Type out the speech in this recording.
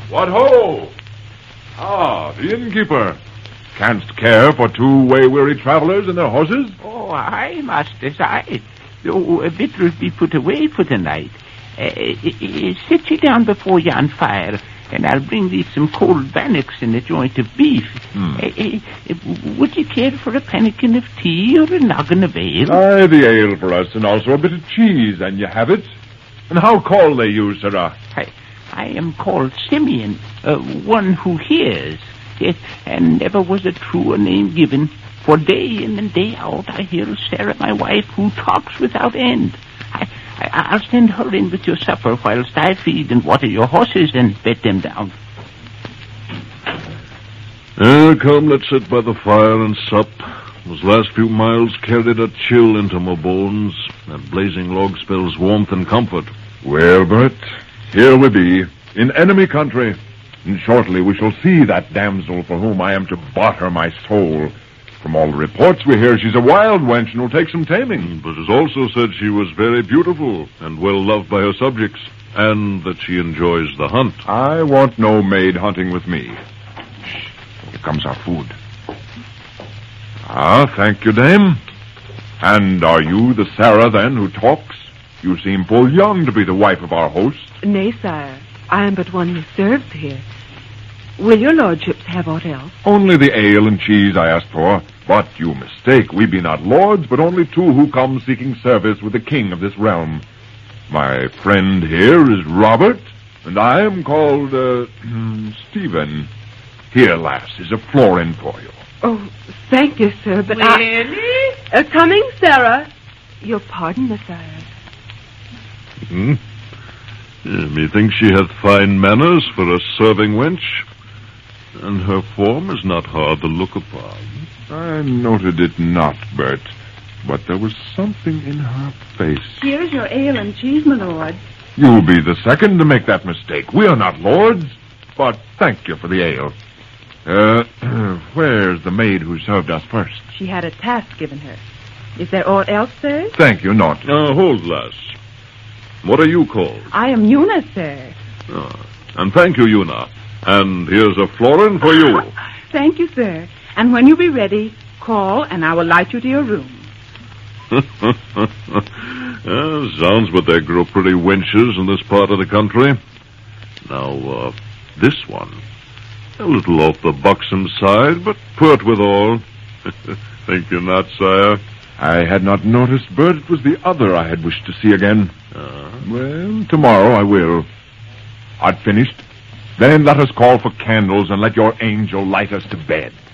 What ho! Ah, the innkeeper. Canst care for two way-weary travelers and their horses? Oh, I must decide. Though victuals be put away for the night. Sit ye down before yon fire, and I'll bring thee some cold bannocks and a joint of beef. Would you care for a pannikin of tea or a noggin of ale? Aye, the ale for us, and also a bit of cheese, and you have it. And how call they you, sirrah? I am called Simeon, one who hears. Yes, and never was a truer name given. For day in and day out I hear Sarah, my wife, who talks without end. I'll send her in with your supper whilst I feed and water your horses and bed them down. Come, let's sit by the fire and sup. Those last few miles carried a chill into my bones. That blazing log spells warmth and comfort. Well, Bert, here we be, in enemy country. And shortly we shall see that damsel for whom I am to barter my soul. From all the reports we hear, she's a wild wench and will take some taming. But it's also said she was very beautiful and well loved by her subjects, and that she enjoys the hunt. I want no maid hunting with me. Shh, here comes our food. Ah, thank you, dame. And are you the Sarah, then, who talks? You seem full young to be the wife of our host. Nay, sire, I am but one who serves here. Will your lordships have aught else? Only the ale and cheese I asked for. But you mistake. We be not lords, but only two who come seeking service with the king of this realm. My friend here is Robert, and I am called, Stephen. Here, lass, is a florin for you. Oh, thank you, sir, but Really? Coming, Sarah. Your pardon, Messiah. Methinks she hath fine manners for a serving wench, and her form is not hard to look upon. I noted it not, Bert, but there was something in her face. Here's your ale and cheese, my lord. You'll be the second to make that mistake. We are not lords, but thank you for the ale. Where's the maid who served us first? She had a task given her. Is there aught else, sir? Thank you, not. Hold, lass. What are you called? I am Una, sir. And thank you, Una. And here's a florin for you. Thank you, sir. And when you be ready, call, and I will light you to your room. Sounds but they grow pretty wenches in this part of the country. Now, this one. A little off the buxom side, but pert withal. Think you not, sire? I had not noticed, Bert. It was the other I had wished to see again. Well, tomorrow I will. Art finished? Then let us call for candles and let your angel light us to bed.